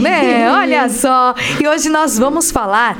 né? Olha só. E hoje nós vamos falar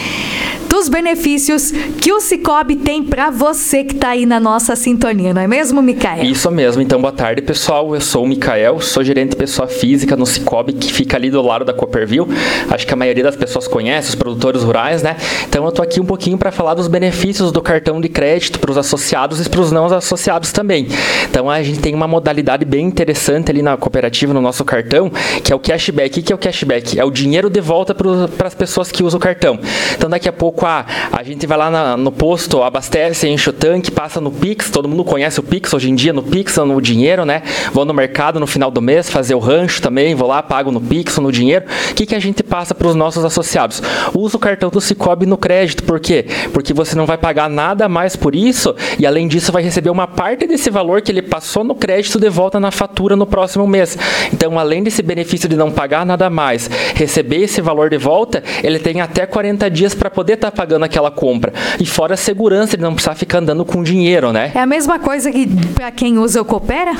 dos benefícios que o Sicoob tem para você que está aí na nossa sintonia, não é mesmo, Micael? Isso mesmo. Então, boa tarde, pessoal. Eu sou o Micael, sou gerente de pessoa física no Sicoob, que fica ali do lado da Cooperville. Acho que a maioria das pessoas conhece, os produtores rurais, né? Então, eu tô aqui um pouquinho para falar dos benefícios do cartão de crédito para os associados e para os não associados também. Então, a gente tem uma modalidade bem interessante ali na cooperativa, no nosso cartão, que é o cashback. O que é o cashback? É o dinheiro de volta para as pessoas que usam o cartão. Então, daqui a pouco, a gente vai lá no posto, abastece, enche o tanque, passa no Pix, todo mundo conhece o Pix hoje em dia, no Pix ou no dinheiro, né? Vou no mercado no final do mês fazer o rancho também, vou lá, pago no Pix ou no dinheiro. O que a gente passa para os nossos associados? Usa o cartão do Sicoob no crédito, por quê? Porque você não vai pagar nada mais por isso e além disso vai receber uma parte desse valor que ele passou no crédito de volta na fatura no próximo mês. Então, além desse benefício de não pagar nada mais, receber esse valor de volta, ele tem até 40 dias para poder estar pagando aquela compra. E fora a segurança de não precisar ficar andando com dinheiro, né? É a mesma coisa que para quem usa o Coopera?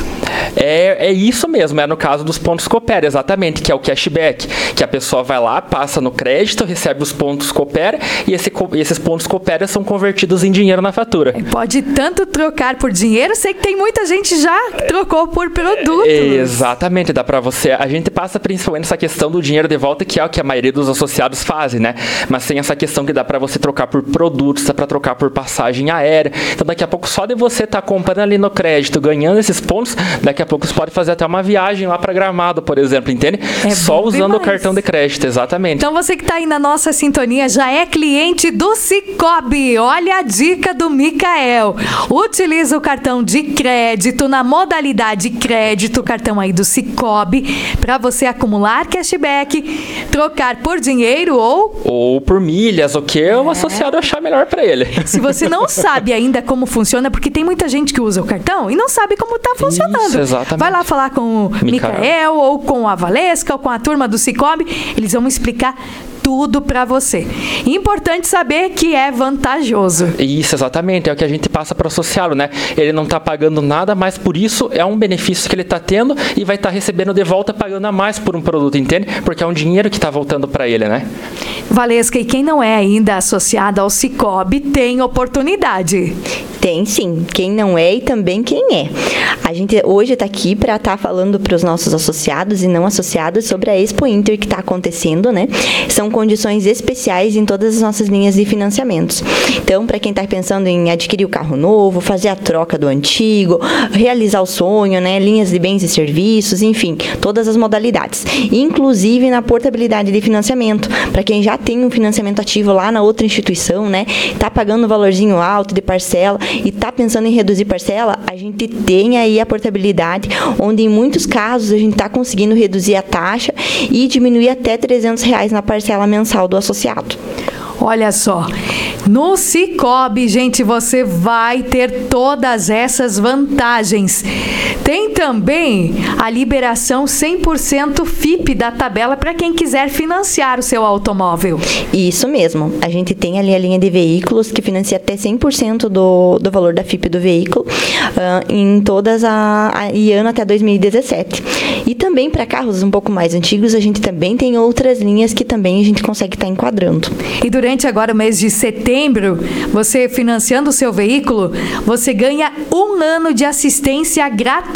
É isso mesmo, é no caso dos pontos Coopera, exatamente, que é o cashback, que a pessoa vai lá, passa no crédito, recebe os pontos Coopera e esses pontos Coopera são convertidos em dinheiro na fatura. Pode tanto trocar por dinheiro, sei que tem muita gente já que trocou por produtos. Exatamente, dá pra você. A gente passa principalmente essa questão do dinheiro de volta, que é o que a maioria dos associados fazem, né? Mas tem essa questão que dá pra você trocar por produtos, dá pra trocar por passagem aérea. Então daqui a pouco só de você estar comprando ali no crédito, ganhando esses pontos, daqui a pouco você pode fazer até uma viagem lá pra Gramado, por exemplo, entende? Só usando o cartão de crédito, exatamente. Então você que tá aí na nossa sintonia já é cliente do Sicoob. Olha a dica do Micael. Utiliza o cartão de crédito na modalidade crédito, cartão aí do Sicoob, para você acumular cashback, trocar por dinheiro ou por milhas, o que o associado achar melhor para ele. Se você não sabe ainda como funciona, porque tem muita gente que usa o cartão e não sabe como tá funcionando. Isso, exatamente. Vai lá falar com o Micael ou com a Valesca ou com a turma do Sicoob, eles vão explicar tudo para você. Importante saber que é vantajoso. Isso, exatamente. É o que a gente passa para o associado, né? Ele não está pagando nada, mas por isso é um benefício que ele está tendo e vai estar recebendo de volta pagando a mais por um produto, entende? Porque é um dinheiro que está voltando para ele, né? Valesca, e quem não é ainda associado ao Sicoob tem oportunidade? Tem sim. Quem não é e também quem é. A gente hoje está aqui para estar falando para os nossos associados e não associados sobre a Expo Inter que está acontecendo, né? São condições especiais em todas as nossas linhas de financiamentos. Então, para quem está pensando em adquirir o carro novo, fazer a troca do antigo, realizar o sonho, né? Linhas de bens e serviços, enfim, todas as modalidades. Inclusive na portabilidade de financiamento. Para quem já tem um financiamento ativo lá na outra instituição, né? Está pagando um valorzinho alto de parcela e está pensando em reduzir parcela, a gente tem aí a portabilidade, onde em muitos casos a gente está conseguindo reduzir a taxa e diminuir até R$300 na parcela mensal do associado. Olha só, no Sicoob, gente, você vai ter todas essas vantagens. Tem também a liberação 100% FIP da tabela para quem quiser financiar o seu automóvel. Isso mesmo. A gente tem ali a linha de veículos que financia até 100% do valor da FIP do veículo em todas e ano até 2017. E também para carros um pouco mais antigos, a gente também tem outras linhas que também a gente consegue estar enquadrando. E durante agora o mês de setembro, você financiando o seu veículo, você ganha 1 ano de assistência gratuita.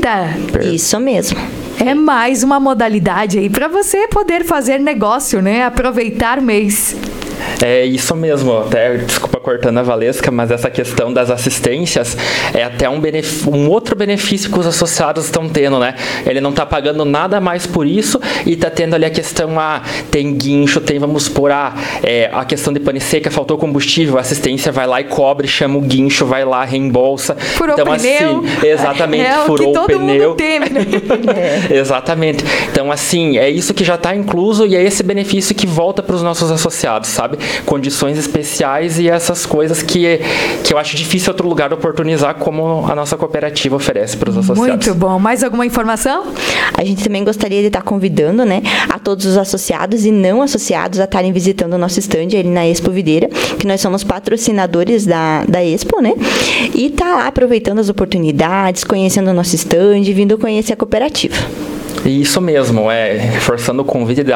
Isso mesmo. É mais uma modalidade aí para você poder fazer negócio, né? Aproveitar o mês. É isso mesmo, até desculpa cortando a Valesca, mas essa questão das assistências é até um outro benefício que os associados estão tendo, né? Ele não está pagando nada mais por isso e está tendo ali a questão, tem guincho, tem, vamos supor, a questão de pane seca, faltou combustível, a assistência vai lá e cobre, chama o guincho, vai lá, reembolsa. Furou então, o pneu. Assim, exatamente, furou o pneu. Todo mundo teme, né? Exatamente. Então, assim, é isso que já está incluso e é esse benefício que volta para os nossos associados, sabe? Condições especiais e essas coisas que eu acho difícil outro lugar oportunizar, como a nossa cooperativa oferece para os associados. Muito bom. Mais alguma informação? A gente também gostaria de estar convidando, né, a todos os associados e não associados a estarem visitando o nosso stand ali na Expo Videira, que nós somos patrocinadores da Expo, né? E tá lá aproveitando as oportunidades, conhecendo o nosso stand, vindo conhecer a cooperativa. Isso mesmo, reforçando o convite